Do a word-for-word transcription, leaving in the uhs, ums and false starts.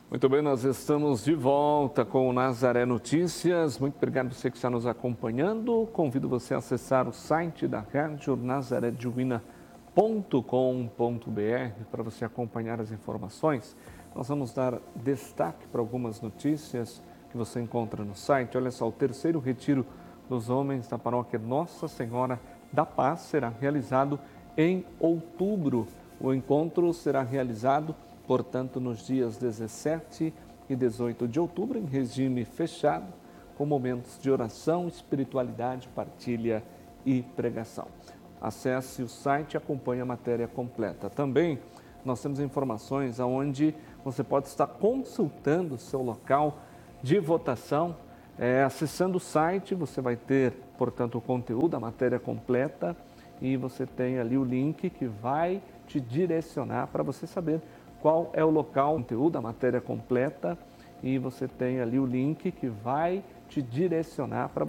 Muito bem, nós estamos de volta com o Nazaré Notícias. Muito obrigado a você que está nos acompanhando. Convido você a acessar o site da rádio nazaré divina ponto com ponto br para você acompanhar as informações. Nós vamos dar destaque para algumas notícias que você encontra no site. Olha só, o terceiro retiro dos homens da paróquia Nossa Senhora da Paz será realizado em outubro. O encontro será realizado, portanto, nos dias dezessete e dezoito de outubro, em regime fechado, com momentos de oração, espiritualidade, partilha e pregação. Acesse o site e acompanhe a matéria completa. Também nós temos informações onde você pode estar consultando o seu local de votação. É, acessando o site, você vai ter, portanto, o conteúdo, a matéria completa, e você tem ali o link que vai te direcionar para você saber qual é o local, o conteúdo, a matéria completa, e você tem ali o link que vai te direcionar para